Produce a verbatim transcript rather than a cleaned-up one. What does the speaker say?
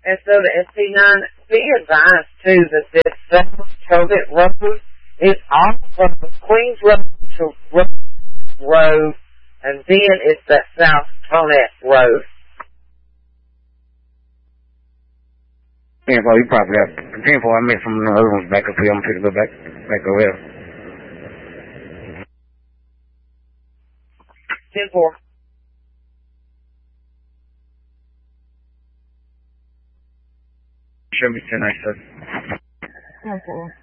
And so the S T nine, be advised too that this South Togut Road is off of Queens Road to Road, and then it's that South Tonette Road. ten four, you probably got ten four. I met some of the other ones back up here. I'm going to go back, back over here. ten four. Show me ten nine, sir. ten four.